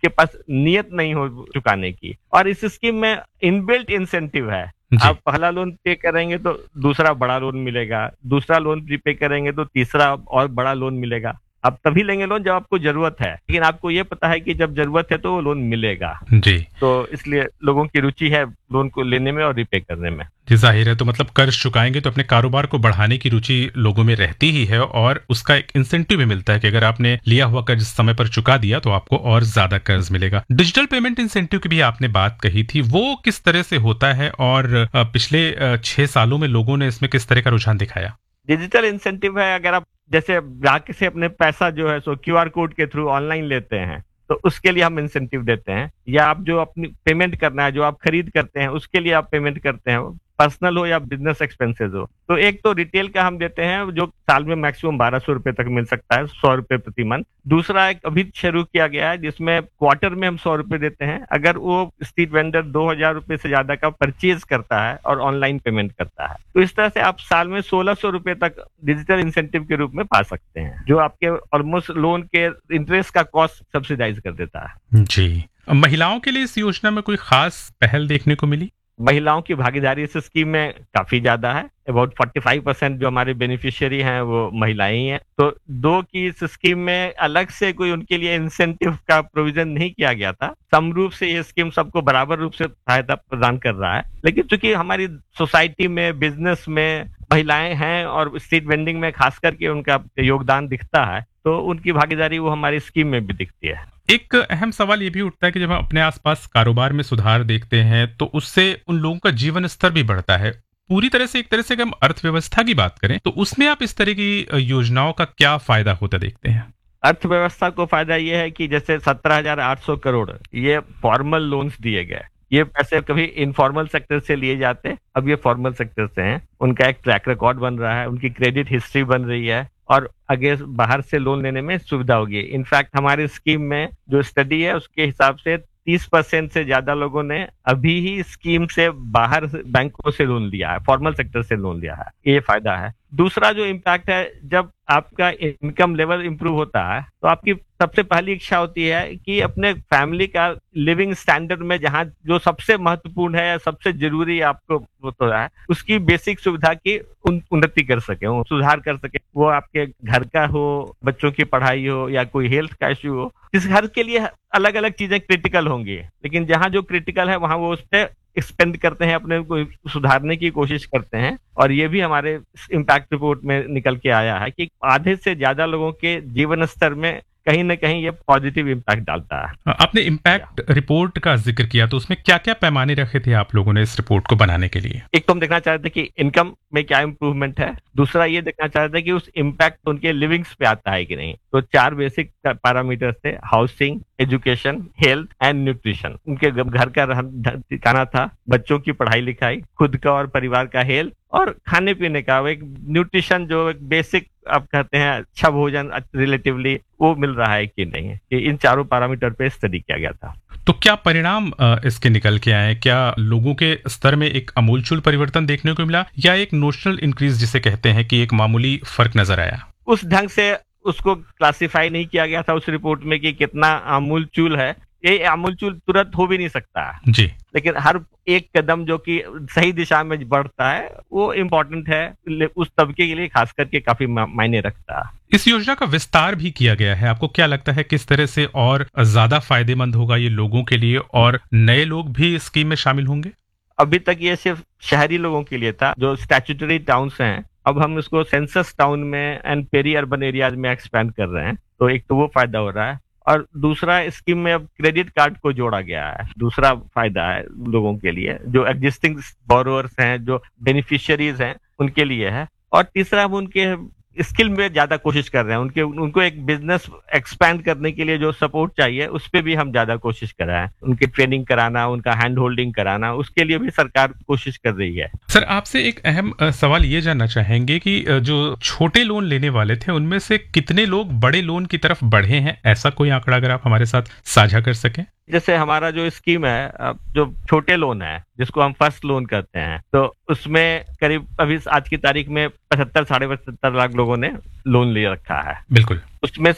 उनके पास नियत नहीं हो चुकाने की। और इस स्कीम में इनबिल्ट इंसेंटिव है। आप पहला लोन पे करेंगे तो दूसरा बड़ा लोन मिलेगा, दूसरा लोन प्रीपे करेंगे तो तीसरा और बड़ा लोन मिलेगा। आप तभी लेंगे लोन जब आपको जरूरत है, लेकिन आपको ये पता है कि जब जरूरत है तो वो लोन मिलेगा। जी। तो इसलिए लोगों की रुचि है लोन को लेने में और रिपे करने में। जी, जाहिर है। तो मतलब कर्ज चुकाएंगे तो अपने कारोबार को बढ़ाने की रुचि लोगों में रहती ही है, और उसका एक इंसेंटिव भी मिलता है कि अगर आपने लिया हुआ कर्ज समय पर चुका दिया तो आपको और ज्यादा कर्ज मिलेगा। डिजिटल पेमेंट इंसेंटिव की भी आपने बात कही थी, वो किस तरह से होता है और पिछले 6 सालों में लोगों ने इसमें किस तरह का रुझान दिखाया? डिजिटल इंसेंटिव है, अगर आप जैसे ग्राहक से अपने पैसा जो है सो क्यूआर कोड के थ्रू ऑनलाइन लेते हैं तो उसके लिए हम इंसेंटिव देते हैं, या आप जो अपनी पेमेंट करना है, जो आप खरीद करते हैं उसके लिए आप पेमेंट करते हैं, पर्सनल हो या बिजनेस एक्सपेंसेस हो। तो एक तो रिटेल का हम देते हैं जो साल में मैक्सिमम 1200 रुपए तक मिल सकता है, 100 रुपए प्रति मंथ। दूसरा एक अभी शुरू किया गया है जिसमें क्वार्टर में हम 100 रुपए देते हैं अगर वो स्ट्रीट वेंडर 2000 रुपए से ज्यादा का परचेज करता है और ऑनलाइन पेमेंट करता है। तो इस तरह से आप साल में 1600 रुपए तक डिजिटल इंसेंटिव के रूप में पा सकते हैं, जो आपके ऑलमोस्ट लोन के इंटरेस्ट का कॉस्ट सब्सिडाइज कर देता है। जी। महिलाओं के लिए इस योजना में कोई खास पहल देखने को मिली? महिलाओं की भागीदारी इस स्कीम में काफी ज्यादा है। अबाउट 45% जो हमारे बेनिफिशियरी हैं वो महिलाएं ही हैं। तो दो की इस स्कीम में अलग से कोई उनके लिए इंसेंटिव का प्रोविजन नहीं किया गया था। सम रूप से ये स्कीम सबको बराबर रूप से सहायता प्रदान कर रहा है, लेकिन चूंकि हमारी सोसाइटी में, बिजनेस में महिलाएं हैं और स्ट्रीट वेंडिंग में खास करके उनका योगदान दिखता है, तो उनकी भागीदारी वो हमारी स्कीम में भी दिखती है। एक अहम सवाल ये भी उठता है कि जब हम अपने आसपास कारोबार में सुधार देखते हैं तो उससे उन लोगों का जीवन स्तर भी बढ़ता है। पूरी तरह से, एक तरह से अगर हम अर्थव्यवस्था की बात करें तो उसमें आप इस तरह की योजनाओं का क्या फायदा होता देखते हैं? अर्थव्यवस्था को फायदा ये है कि जैसे 17,800 करोड़ ये फॉर्मल लोन्स दिए गए। ये पैसे कभी इनफॉर्मल सेक्टर से लिए जाते, अब ये फॉर्मल सेक्टर से हैं। उनका एक ट्रैक रिकॉर्ड बन रहा है, उनकी क्रेडिट हिस्ट्री बन रही है और आगे बाहर से लोन लेने में सुविधा होगी। इनफैक्ट हमारी स्कीम में जो स्टडी है उसके हिसाब से 30% से ज्यादा लोगों ने अभी ही स्कीम से बाहर बैंकों से लोन लिया है, फॉर्मल सेक्टर से लोन लिया है। ये फायदा है। दूसरा जो इम्पैक्ट है, जब आपका इनकम लेवल इंप्रूव होता है तो आपकी सबसे पहली इच्छा होती है कि अपने फैमिली का लिविंग स्टैंडर्ड में जहाँ जो सबसे महत्वपूर्ण है या सबसे जरूरी आपको होता है उसकी बेसिक सुविधा की उन्नति कर सके, सुधार कर सके। वो आपके घर का हो, बच्चों की पढ़ाई हो या कोई हेल्थ का इश्यू हो। इस घर के लिए अलग अलग चीजें क्रिटिकल होंगी, लेकिन जहाँ जो क्रिटिकल है वहां वो उस पर एक्सपेंड करते हैं, अपने को सुधारने की कोशिश करते हैं। और ये भी हमारे इम्पैक्ट रिपोर्ट में निकल के आया है कि आधे से ज्यादा लोगों के जीवन स्तर में कहीं ना कहीं ये पॉजिटिव इम्पैक्ट डालता है। आपने इम्पैक्ट रिपोर्ट का जिक्र किया, तो उसमें क्या क्या पैमाने रखे थे आप लोगों ने इस रिपोर्ट को बनाने के लिए? एक तो हम देखना चाहते थे कि इनकम में क्या इम्प्रूवमेंट है। दूसरा ये देखना चाहते थे कि उस इम्पैक्ट उनके लिविंग्स पे आता है कि नहीं। तो 4 बेसिक पैरामीटर्स थे: housing, education, health and nutrition. उनके घर का ठिकाना था, बच्चों की पढ़ाई लिखाई, खुद का और परिवार का हेल्थ, और खाने पीने का एक न्यूट्रिशन, जो एक बेसिक आप कहते हैं अच्छा भोजन रिलेटिवली वो मिल रहा है कि नहीं। कि इन चारों पैरामीटर पे स्टडी किया गया था। तो क्या परिणाम इसके निकल के आए? क्या लोगों के स्तर में एक आमूलचूल परिवर्तन देखने को मिला, या एक नोशनल इंक्रीज जिसे कहते हैं कि एक मामूली फर्क नजर आया? उस ढंग से उसको क्लासिफाई नहीं किया गया था उस रिपोर्ट में कि कितना आमूलचूल है। ये आमूलचूल तुरंत हो भी नहीं सकता जी, लेकिन हर एक कदम जो कि सही दिशा में बढ़ता है वो इम्पोर्टेंट है, उस तबके के लिए खास करके काफी मायने रखता है। इस योजना का विस्तार भी किया गया है। आपको क्या लगता है किस तरह से और ज्यादा फायदेमंद होगा ये लोगों के लिए, और नए लोग भी इस स्कीम में शामिल होंगे? अभी तक ये सिर्फ शहरी लोगों के लिए था जो स्टैट्यूटरी टाउन्स हैं। अब हम इसको सेंसस टाउन में एंड पेरी अर्बन एरियाज में एक्सपैंड कर रहे हैं। तो एक तो वो फायदा हो रहा है, और दूसरा स्कीम में अब क्रेडिट कार्ड को जोड़ा गया है। दूसरा फायदा है लोगों के लिए जो एग्जिस्टिंग बोरोअर्स हैं, जो बेनिफिशियरीज हैं, उनके लिए है। और तीसरा हम उनके स्किल में ज्यादा कोशिश कर रहे हैं। उनको एक बिजनेस एक्सपैंड करने के लिए जो सपोर्ट चाहिए उस पर भी हम ज्यादा कोशिश कर रहे हैं। उनकी ट्रेनिंग कराना, उनका हैंड होल्डिंग कराना, उसके लिए भी सरकार कोशिश कर रही है। सर, आपसे एक अहम सवाल ये जानना चाहेंगे कि जो छोटे लोन लेने वाले थे उनमें से कितने लोग बड़े लोन की तरफ बढ़े हैं? ऐसा कोई आंकड़ा अगर आप हमारे साथ साझा कर सकें। जैसे हमारा जो स्कीम है, जो छोटे लोन है जिसको हम फर्स्ट लोन कहते हैं, तो उसमें करीब अभी आज की तारीख में 75 साढ़े 75 लाख लोगों ने लोन ले रखा है। बिल्कुल। उसमें से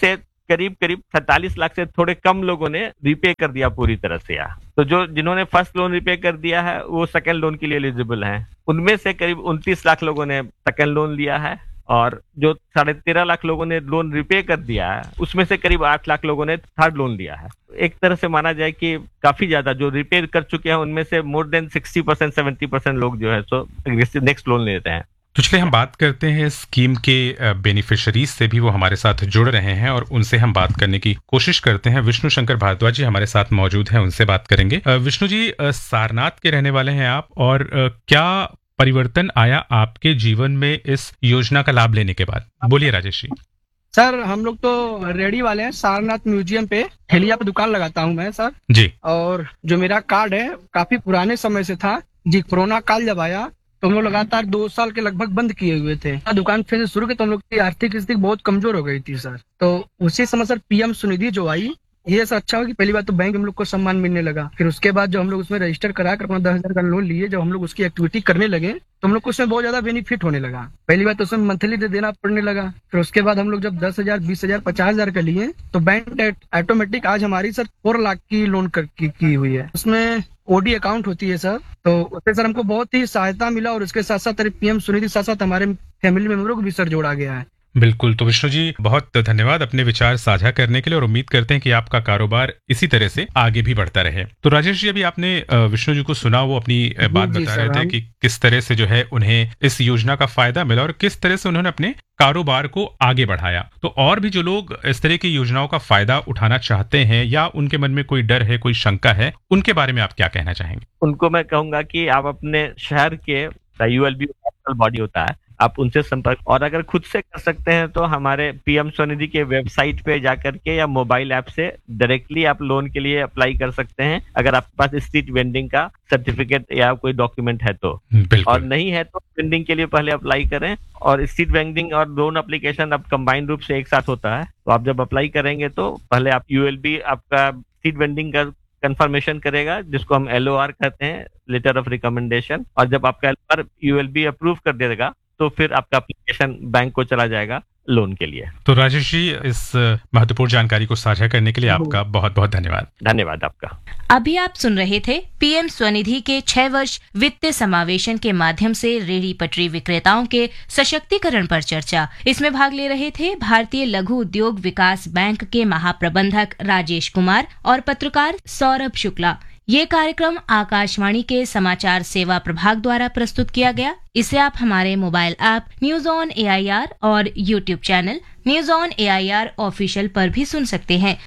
करीब करीब 47 लाख से थोड़े कम लोगों ने रिपे कर दिया पूरी तरह से। तो जो जिन्होंने फर्स्ट लोन रिपे कर दिया है वो सेकंड लोन के लिए एलिजिबल हैं। उनमें से करीब 29 लाख लोगों ने सेकंड लोन लिया है, और जो 13.5 लाख लोगों ने लोन रिपे कर दिया है उसमें से करीब 8 लाख लोगों ने थर्ड लोन लिया है। एक तरह से माना जाए कि काफी ज्यादा जो रिपे कर चुके हैं उनमें से मोर देन 60% 70% लोग जो है सो नेक्स्ट लोन लेते हैं। तो चलिए हम बात करते हैं स्कीम के बेनिफिशरीज से भी, वो हमारे साथ जुड़ रहे हैं और उनसे हम बात करने की कोशिश करते हैं। विष्णु शंकर भारद्वाज जी हमारे साथ मौजूद हैं, उनसे बात करेंगे। विष्णु जी, सारनाथ के रहने वाले हैं आप, और क्या परिवर्तन आया आपके जीवन में इस योजना का लाभ लेने के बाद? बोलिए राजेश जी। सर, हम लोग तो रेडी वाले हैं, सारनाथ म्यूजियम पे ठेलिया पे दुकान लगाता हूँ मैं सर जी। और जो मेरा कार्ड है काफी पुराने समय से था जी। कोरोना काल जब आया तो हम लोग लगातार 2 साल के लगभग बंद किए हुए थे। दुकान फिर से शुरू की तो हम लोग की आर्थिक स्थिति बहुत कमजोर हो गई थी सर। तो उसी समय सर PM स्वनिधि जो आई, ये सब अच्छा हो कि पहली बात तो बैंक हम लोग को सम्मान मिलने लगा। फिर उसके बाद जो हम लोग उसमें रजिस्टर करा कर अपना 10,000 का लोन लिए, जब हम लोग उसकी एक्टिविटी करने लगे तो हम लोग को उसमें बहुत ज्यादा बेनिफिट होने लगा। पहली बात तो उसमें मंथली देना पड़ने लगा। फिर उसके बाद हम लोग जब 10,000, 20,000, 50,000 का लिए तो बैंक ऑटोमेटिक आज हमारी सर 4 लाख की लोन की हुई है। उसमें OD अकाउंट होती है सर, तो उससे सर हमको बहुत ही सहायता मिला। और उसके साथ साथ PM स्वनिधि साथ साथ हमारे फैमिली मेंबरों को भी सर जोड़ा गया है। बिल्कुल। तो विष्णु जी, बहुत धन्यवाद अपने विचार साझा करने के लिए, और उम्मीद करते हैं कि आपका कारोबार इसी तरह से आगे भी बढ़ता रहे। तो राजेश जी, अभी आपने विष्णु जी को सुना, वो अपनी बात बता रहे थे कि किस तरह से जो है उन्हें इस योजना का फायदा मिला और किस तरह से उन्होंने अपने कारोबार को आगे बढ़ाया। तो और भी जो लोग इस तरह की योजनाओं का फायदा उठाना चाहते हैं या उनके मन में कोई डर है, कोई शंका है, उनके बारे में आप क्या कहना चाहेंगे? उनको मैं कहूंगा कि आप अपने शहर के ULB बॉडी होता है, आप उनसे संपर्क, और अगर खुद से कर सकते हैं तो हमारे PM स्वनिधि के वेबसाइट पे जाकर के या मोबाइल ऐप से डायरेक्टली आप लोन के लिए अप्लाई कर सकते हैं, अगर आपके पास स्ट्रीट वेंडिंग का सर्टिफिकेट या कोई डॉक्यूमेंट है तो। और नहीं है तो वेंडिंग के लिए पहले अप्लाई करें, और स्ट्रीट वेंडिंग और लोन एप्लीकेशन अब कंबाइंड रूप से एक साथ होता है। तो आप जब अप्लाई करेंगे तो पहले आप ULB आपका स्ट्रीट वेंडिंग का कंफर्मेशन करेगा, जिसको हम LOR कहते हैं, लेटर ऑफ रिकमेंडेशन। और जब आपका LOR ULB अप्रूव कर देगा तो फिर आपका एप्लीकेशन बैंक को चला जाएगा लोन के लिए। तो राजेश जी, इस महत्वपूर्ण जानकारी को साझा करने के लिए आपका बहुत बहुत धन्यवाद। धन्यवाद आपका। अभी आप सुन रहे थे PM स्वनिधि के 6 वर्ष वित्तीय समावेशन के माध्यम से रेहड़ी पटरी विक्रेताओं के सशक्तिकरण पर चर्चा। इसमें भाग ले रहे थे भारतीय लघु उद्योग विकास बैंक के महाप्रबंधक राजेश कुमार और पत्रकार सौरभ शुक्ला। ये कार्यक्रम आकाशवाणी के समाचार सेवा प्रभाग द्वारा प्रस्तुत किया गया। इसे आप हमारे mobile app news on AIR और YouTube channel news on AIR official पर भी सुन सकते हैं।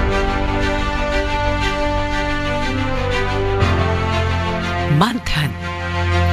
मंथन।